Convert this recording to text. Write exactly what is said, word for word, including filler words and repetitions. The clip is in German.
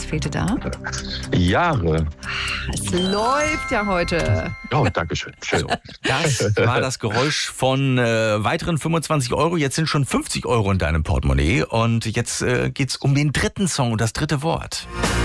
fehlte da? Jahre. Es läuft ja heute. Oh, danke schön. schön. Das war das Geräusch von äh, weiteren fünfundzwanzig Euro. Jetzt sind schon fünfzig Euro in deinem Portemonnaie. Und jetzt äh, geht's um den dritten Song und das dritte Wort.